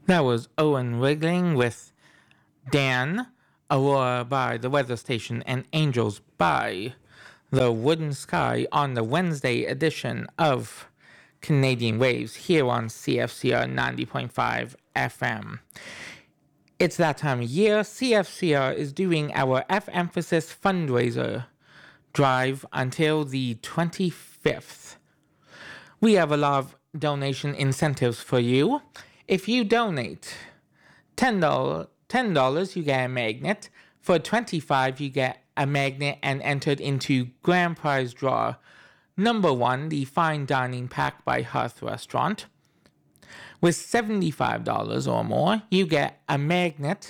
That was Owen Wigling with Dan, Aurora by the Weather Station, and Angels by the Wooden Sky on the Wednesday edition of Canadian Waves here on CFCR 90.5 FM. It's that time of year. CFCR is doing our F Emphasis fundraiser drive until the 25th. We have a lot of donation incentives for you. If you donate $10, you get a magnet. For $25, you get a magnet and entered into grand prize draw number 1, the fine dining pack by Hearth Restaurant. With $75 or more, you get a magnet,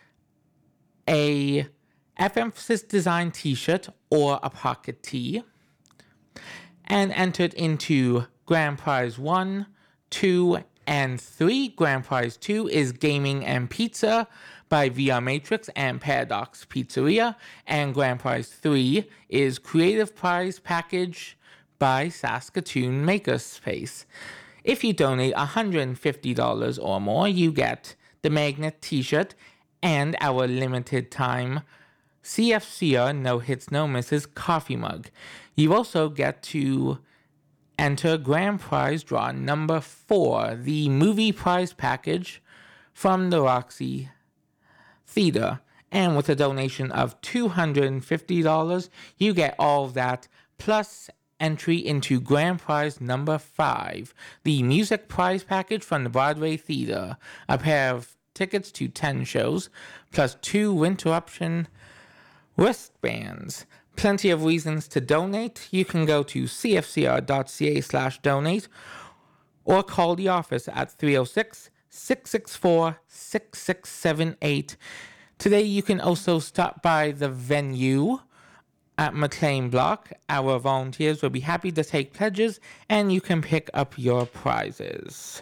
a F Emphasis design t-shirt or a pocket tee, and entered into grand prize 1, 2, and 3. Grand prize 2 is Gaming and Pizza by VR Matrix and Paradox Pizzeria. And grand prize 3 is Creative Prize Package by Saskatoon Makerspace. If you donate $150 or more, you get the magnet t-shirt and our limited time CFCR No Hits No Misses coffee mug. You also get to enter grand prize draw number 4, the movie prize package from the Roxy Theater. And with a donation of $250, you get all of that, plus entry into grand prize number 5, the music prize package from the Broadway Theater, a pair of tickets to 10 shows, plus 2 interruption wristbands. Plenty of reasons to donate. You can go to cfcr.ca/donate or call the office at 306-664-6678. Today you can also stop by the venue at McLean Block. Our volunteers will be happy to take pledges and you can pick up your prizes.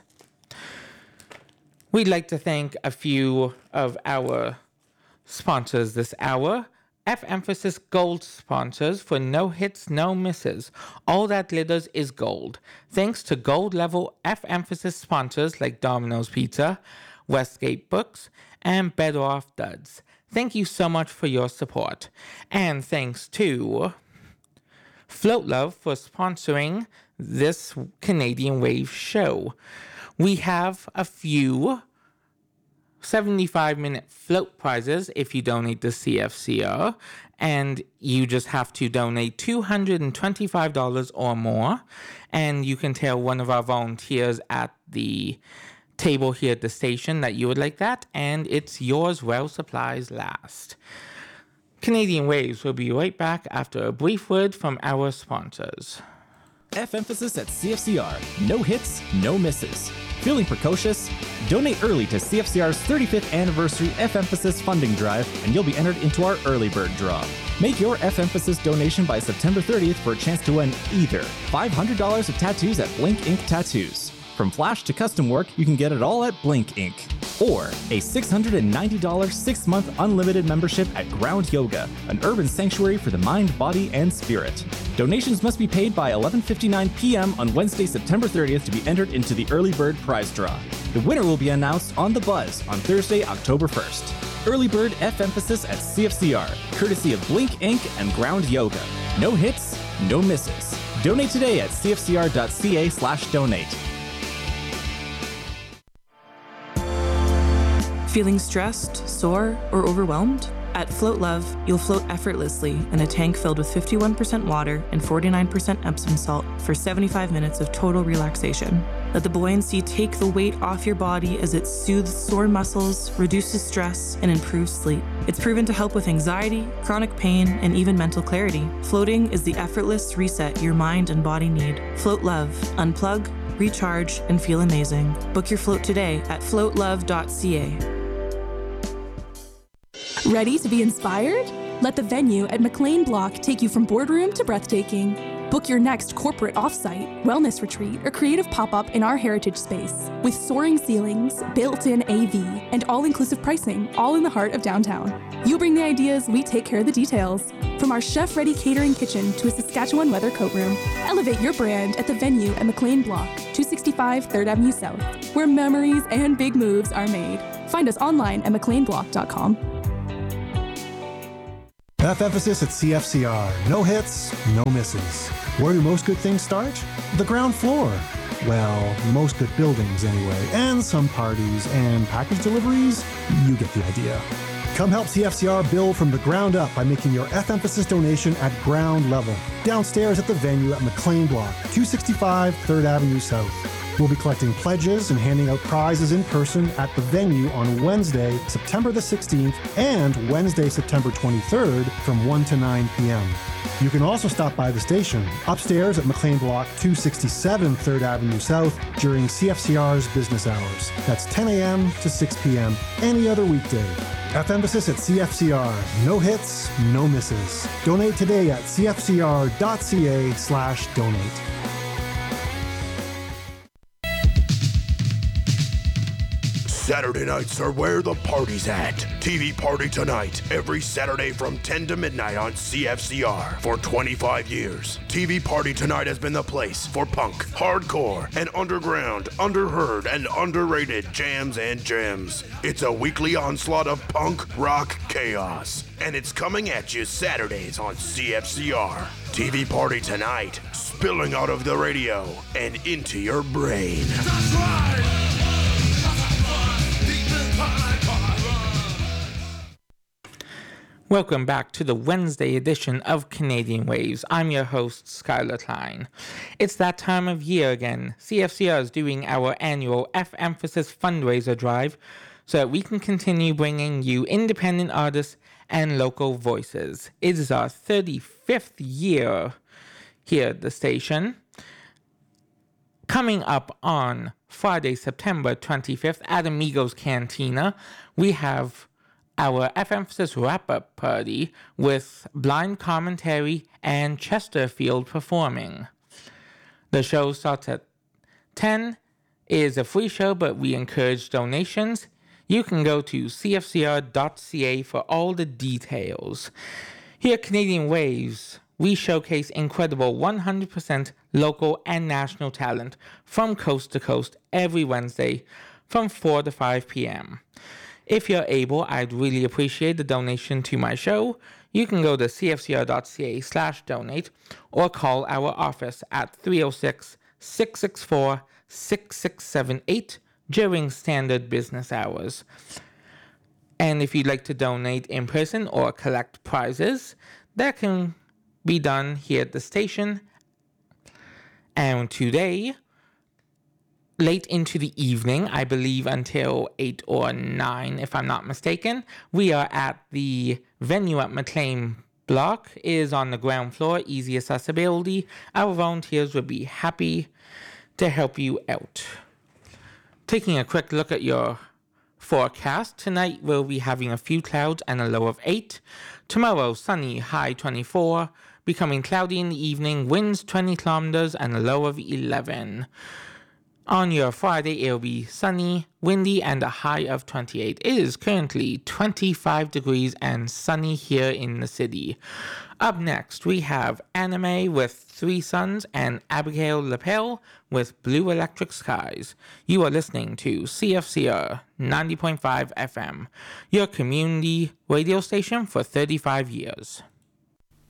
We'd like to thank a few of our sponsors this hour. F Emphasis Gold sponsors for No Hits, No Misses. All that glitters is gold. Thanks to gold level F Emphasis sponsors like Domino's Pizza, Westgate Books, and Better Off Duds. Thank you so much for your support. And thanks to Float Love for sponsoring this Canadian Wave show. We have a few 75-minute float prizes if you donate to CFCR, and you just have to donate $225 or more, and you can tell one of our volunteers at the table here at the station that you would like that, and it's yours while supplies last. Canadian Waves will be right back after a brief word from our sponsors. F Emphasis at CFCR. No hits, no misses. Feeling precocious? Donate early to CFCR's 35th anniversary F Emphasis funding drive, and you'll be entered into our early bird draw. Make your F Emphasis donation by September 30th for a chance to win either $500 of tattoos at Blink Ink Tattoos. From flash to custom work, you can get it all at Blink Ink. Or a $690 6-month unlimited membership at Ground Yoga, an urban sanctuary for the mind, body, and spirit. Donations must be paid by 11:59 p.m. on Wednesday, September 30th to be entered into the early bird prize draw. The winner will be announced on The Buzz on Thursday, October 1st. Early bird F Emphasis at CFCR, courtesy of Blink Inc. and Ground Yoga. No hits, no misses. Donate today at cfcr.ca/donate. Feeling stressed, sore, or overwhelmed? At Float Love, you'll float effortlessly in a tank filled with 51% water and 49% Epsom salt for 75 minutes of total relaxation. Let the buoyancy take the weight off your body as it soothes sore muscles, reduces stress, and improves sleep. It's proven to help with anxiety, chronic pain, and even mental clarity. Floating is the effortless reset your mind and body need. Float Love. Unplug, recharge, and feel amazing. Book your float today at floatlove.ca. Ready to be inspired? Let the venue at McLean Block take you from boardroom to breathtaking. Book your next corporate offsite, wellness retreat, or creative pop-up in our heritage space. With soaring ceilings, built-in AV, and all-inclusive pricing, all in the heart of downtown. You bring the ideas, we take care of the details. From our chef-ready catering kitchen to a Saskatchewan weather coat room, elevate your brand at the venue at McLean Block, 265 3rd Avenue South, where memories and big moves are made. Find us online at mcleanblock.com. F-Emphasis at CFCR. No hits, no misses. Where do most good things start? The ground floor. Well, most good buildings anyway. And some parties and package deliveries. You get the idea. Come help CFCR build from the ground up by making your F-Emphasis donation at ground level. Downstairs at the venue at McLean Block, 265 3rd Avenue South. We'll be collecting pledges and handing out prizes in person at the venue on Wednesday, September the 16th and Wednesday, September 23rd from 1 to 9 p.m. You can also stop by the station upstairs at McLean Block 267 3rd Avenue South during CFCR's business hours. That's 10 a.m. to 6 p.m. any other weekday. F-Emphasis at CFCR. No hits, no misses. Donate today at cfcr.ca/donate. Saturday nights are where the party's at. TV Party Tonight, every Saturday from 10 to midnight on CFCR. For 25 years, TV Party Tonight has been the place for punk, hardcore, and underground, underheard, and underrated jams and gems. It's a weekly onslaught of punk rock chaos, and it's coming at you Saturdays on CFCR. TV Party Tonight, spilling out of the radio and into your brain. That's right! Welcome back to the Wednesday edition of Canadian Waves. I'm your host, Skylar Klein. It's that time of year again. CFCR is doing our annual F-Emphasis fundraiser drive so that we can continue bringing you independent artists and local voices. It is our 35th year here at the station. Coming up on Friday, September 25th at Amigos Cantina, we have our F-Emphasis wrap-up party with blind commentary and Chesterfield performing. The show starts at 10. It is a free show, but we encourage donations. You can go to cfcr.ca for all the details. Here at Canadian Waves, we showcase incredible 100% local and national talent from coast to coast every Wednesday from 4 to 5 p.m. If you're able, I'd really appreciate the donation to my show. You can go to cfcr.ca/donate or call our office at 306-664-6678 during standard business hours. And if you'd like to donate in person or collect prizes, that can be done here at the station. And today, late into the evening, I believe until 8 or 9, if I'm not mistaken, we are at the venue at McLean Block. It is on the ground floor, easy accessibility. Our volunteers would be happy to help you out. Taking a quick look at your forecast, tonight we'll be having a few clouds and a low of 8. Tomorrow, sunny, high 24, becoming cloudy in the evening, winds 20 kilometers and a low of 11. On your Friday, it'll be sunny, windy, and a high of 28. It is currently 25 degrees and sunny here in the city. Up next, we have Anime with Three Sons and Abigail Lapel with Blue Electric Skies. You are listening to CFCR 90.5 FM, your community radio station for 35 years.